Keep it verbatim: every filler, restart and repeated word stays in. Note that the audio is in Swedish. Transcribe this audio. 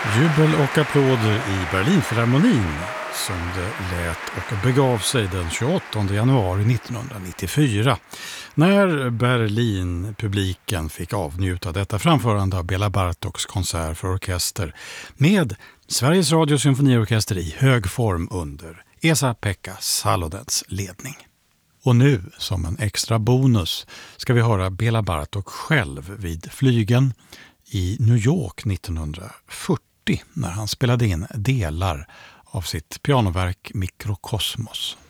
Jubel och applåder i Berlinfilharmonin som det lät och begav sig den tjugoåttonde januari nittonhundranittiofyra när Berlinpubliken fick avnjuta detta framförande av Bela Bartoks konsert för orkester med Sveriges Radio symfoniorkester i hög form under Esa-Pekka Salonens ledning. Och nu, som en extra bonus, ska vi höra Bela Bartok själv vid flygen i New York nittonhundrafyrtio när han spelade in delar av sitt pianoverk Mikrokosmos.